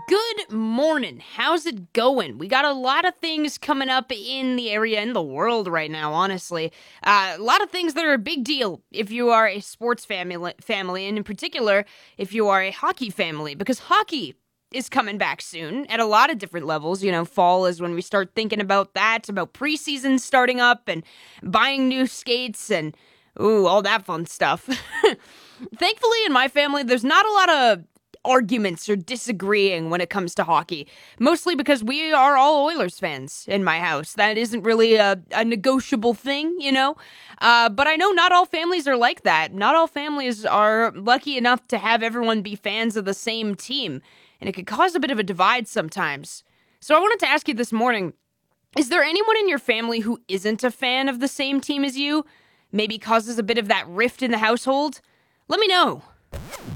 Good morning. How's it going? We got a lot of things coming up in the area, in the world right now, honestly. A lot of things that are a big deal if you are a sports family, and in particular, if you are a hockey family, because hockey is coming back soon at a lot of different levels. Fall is when we start thinking about that, about preseason starting up and buying new skates and, all that fun stuff. Thankfully, in my family, there's not a lot of arguments or disagreeing when it comes to hockey, mostly because we are all Oilers fans in my house. That isn't really a negotiable thing, but I know not all families are like that. Not all families are lucky enough to have everyone be fans of the same team, and it could cause a bit of a divide sometimes. So I wanted to ask you this morning, is there anyone in your family who isn't a fan of the same team as you? Maybe causes a bit of that rift in the household? Let me know.